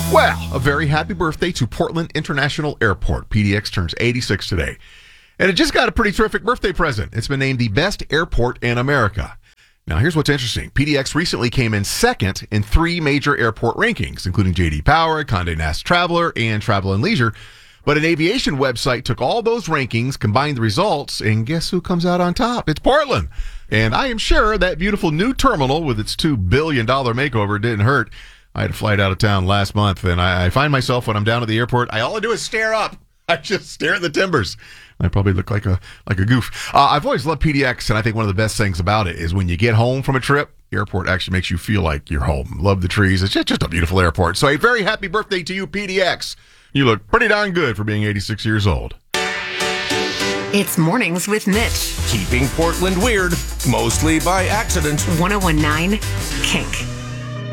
Well, a very happy birthday to Portland International Airport. PDX turns 86 today. And it just got a pretty terrific birthday present. It's been named the best airport in America. Now, here's what's interesting. PDX recently came in second in 3 major airport rankings, including J.D. Power, Condé Nast Traveler, and Travel + Leisure. But an aviation website took all those rankings, combined the results, and guess who comes out on top? It's Portland. And I am sure that beautiful new terminal with its $2 billion makeover didn't hurt. I had a flight out of town last month, and I find myself when I'm down at the airport, all I do is stare up. I just stare at the timbers. I probably look like a goof. I've always loved PDX, and I think one of the best things about it is when you get home from a trip, the airport actually makes you feel like you're home. Love the trees. It's just a beautiful airport. So a very happy birthday to you, PDX. You look pretty darn good for being 86 years old. It's Mornings with Mitch. Keeping Portland weird, mostly by accident. 1019 Kink.